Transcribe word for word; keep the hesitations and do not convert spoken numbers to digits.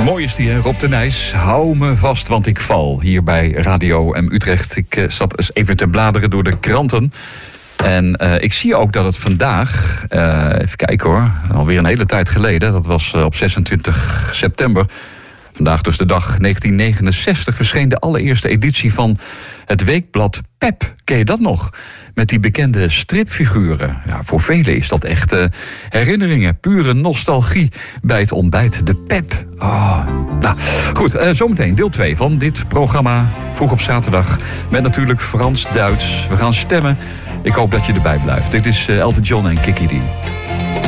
Mooi is die, hè? Rob de Nijs. Hou me vast, want ik val. Hier bij Radio M Utrecht. Ik uh, zat eens even te bladeren door de kranten. En uh, ik zie ook dat het vandaag... Uh, even kijken hoor. Alweer een hele tijd geleden. Dat was uh, op zesentwintig september. Vandaag dus de dag negentien negenenzestig... verscheen de allereerste editie van het weekblad Pep. Ken je dat nog? Met die bekende stripfiguren. Ja, voor velen is dat echt uh, herinneringen. Pure nostalgie bij het ontbijt. De Pep. Oh. Nou, goed. Uh, zometeen deel twee van dit programma. Vroeg op zaterdag. Met natuurlijk Frans-Duits. We gaan stemmen. Ik hoop dat je erbij blijft. Dit is uh, Elton John en Kiki D.